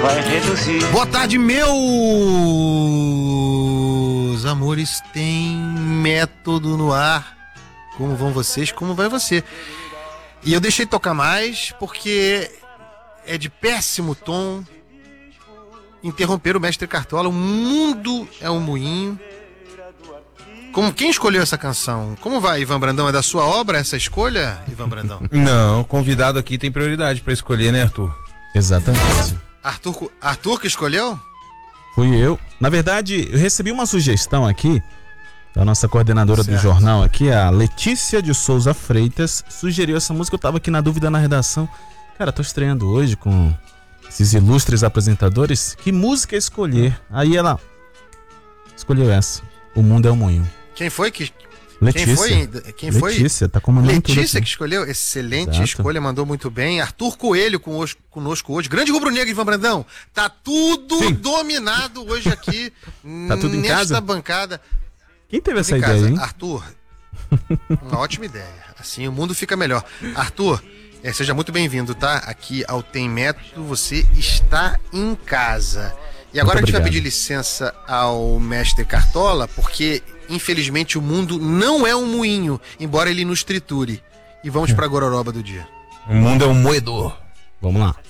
vai reduzir. Boa tarde, meus amores. Tem método no ar. Como vão vocês? Como vai você? E eu deixei tocar mais porque é de péssimo tom interromper o mestre Cartola. O mundo é um moinho. Quem escolheu essa canção? Como vai, Ivan Brandão? É da sua obra essa escolha, Ivan Brandão? Não, o convidado aqui tem prioridade pra escolher, né, Arthur? Exatamente. Arthur que escolheu? Fui eu. Na verdade, eu recebi uma sugestão aqui da nossa coordenadora certo. do jornal aqui, a Letícia de Souza Freitas, sugeriu essa música. Eu tava aqui na dúvida na redação. Cara, tô estreando hoje com esses ilustres apresentadores. Que música escolher? Aí ela escolheu essa. O Mundo é um Moinho. Quem foi que... Letícia. Quem foi? Letícia, tá comandando tudo Letícia aqui. que escolheu. Excelente Exato. escolha, mandou muito bem. Arthur Coelho conosco hoje. Grande rubro-negro, Ivan Brandão. Tá tudo Sim. dominado hoje aqui Tá tudo em nesta casa? bancada. Quem teve Tudo essa em ideia, casa. hein? Arthur, uma ótima ideia. Assim o mundo fica melhor. Arthur, seja muito bem-vindo, tá? Aqui ao Tem Método, você está em casa. E agora a gente vai pedir licença ao mestre Cartola, porque infelizmente o mundo não é um moinho, embora ele nos triture. E vamos pra gororoba do dia. O mundo é um moedor. Vamos lá.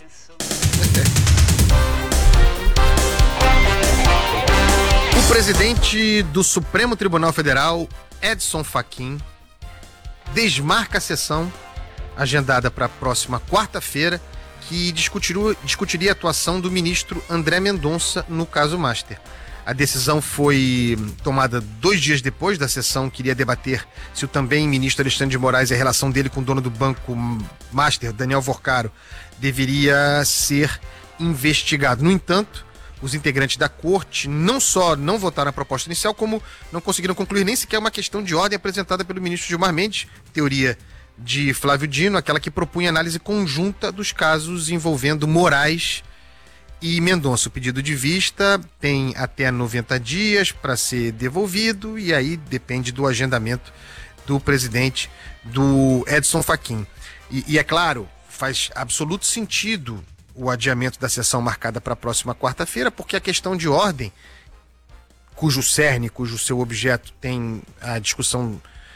O presidente do Supremo Tribunal Federal, Edson Fachin, desmarca a sessão agendada para a próxima quarta-feira, que discutiria a atuação do ministro André Mendonça no caso Master. A decisão foi tomada 2 dias depois da sessão que iria debater se o também ministro Alexandre de Moraes e a relação dele com o dono do banco Master, Daniel Vorcaro, deveria ser investigado. No entanto, os integrantes da corte não só não votaram a proposta inicial, como não conseguiram concluir nem sequer uma questão de ordem apresentada pelo ministro Gilmar Mendes, teoria de Flávio Dino, aquela que propunha análise conjunta dos casos envolvendo Moraes e Mendonça. O pedido de vista tem até 90 dias para ser devolvido e aí depende do agendamento do presidente, do Edson Fachin. E é claro, faz absoluto sentido o adiamento da sessão marcada para a próxima quarta-feira, porque a questão de ordem, cujo seu objeto tem a discussão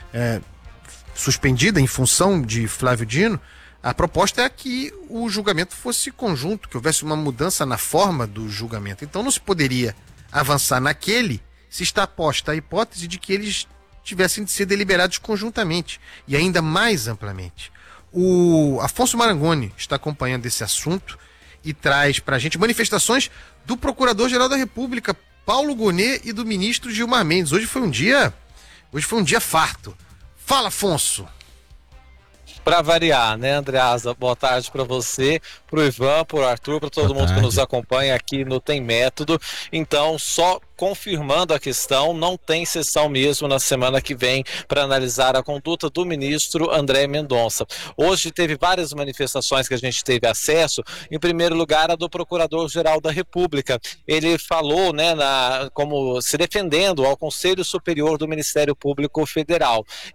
suspendida em função de Flávio Dino, a proposta é que o julgamento fosse conjunto, que houvesse uma mudança na forma do julgamento. Então não se poderia avançar naquele se está posta a hipótese de que eles tivessem de ser deliberados conjuntamente e ainda mais amplamente. O Afonso Marangoni está acompanhando esse assunto e traz para a gente manifestações do Procurador-Geral da República, Paulo Gonet, e do ministro Gilmar Mendes. Hoje foi um dia farto. Fala, Afonso. Para variar, né, Andreasa? Boa tarde para você, para o Ivan, para o Arthur, para todo mundo que nos acompanha aqui no Tem Método. Então, só confirmando a questão, não tem sessão mesmo na semana que vem para analisar a conduta do ministro André Mendonça. Hoje teve várias manifestações que a gente teve acesso. Em primeiro lugar, a do Procurador-Geral da República. Ele falou, né, como se defendendo ao Conselho Superior do Ministério Público Federal.